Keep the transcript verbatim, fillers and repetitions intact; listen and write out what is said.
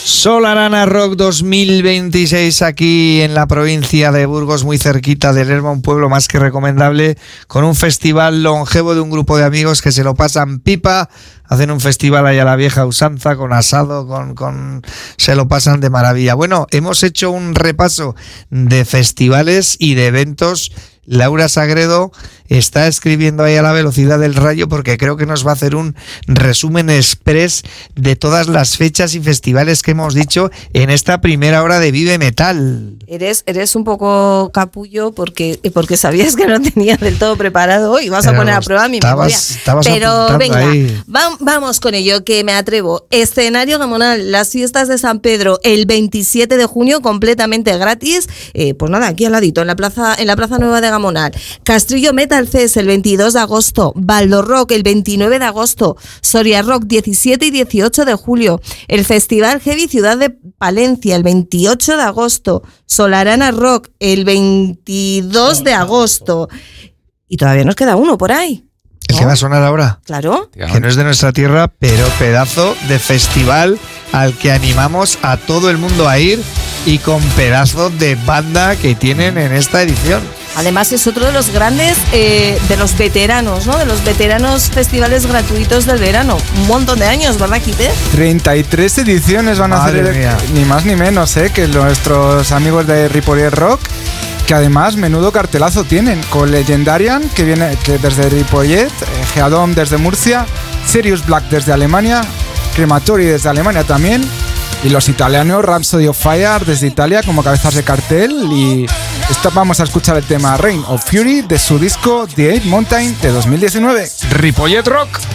Solarana Rock dos mil veintiséis aquí en la provincia de Burgos, muy cerquita de Lerma, un pueblo más que recomendable, con un festival longevo de un grupo de amigos que se lo pasan pipa, hacen un festival ahí a la vieja usanza, con asado, con, con se lo pasan de maravilla. Bueno, hemos hecho un repaso de festivales y de eventos. Laura Sagredo está escribiendo ahí a la velocidad del rayo porque creo que nos va a hacer un resumen express de todas las fechas y festivales que hemos dicho en esta primera hora de Vive Metal. Eres, eres un poco capullo porque, porque sabías que no tenía del todo preparado y vas Pero a poner a prueba mi estabas, memoria. Estabas Pero venga, ahí. Va, vamos con ello, que me atrevo. Escenario Gamonal, las fiestas de San Pedro, el veintisiete de junio, completamente gratis. Eh, pues nada, aquí al ladito, en la plaza, en la Plaza Nueva de Gamonal. Castrillo Metal Fest el veintidós de agosto, Baldo Rock el veintinueve de agosto, Soria Rock diecisiete y dieciocho de julio, el Festival Heavy Ciudad de Palencia el veintiocho de agosto, Solarana Rock el veintidós de agosto. Y todavía nos queda uno por ahí. ¿El que va a sonar ahora? Claro. Que no es de nuestra tierra, pero pedazo de festival al que animamos a todo el mundo a ir y con pedazo de banda que tienen en esta edición. Además es otro de los grandes, eh, de los veteranos, ¿no? De los veteranos festivales gratuitos del verano. Un montón de años, ¿verdad, Quite? treinta y tres ediciones van Madre a hacer, mía. Ni más ni menos, ¿eh? Que nuestros amigos de Ripollet Rock, que además menudo cartelazo tienen, con Legendarian, que viene que desde Ripollet, eh, Geadom desde Murcia, Sirius Black desde Alemania, Crematory desde Alemania también, y los italianos Rhapsody of Fire desde Italia como cabezas de cartel. Y esta, vamos a escuchar el tema Reign of Fury de su disco The Eight Mountain de dos mil diecinueve. Ripollet Rock.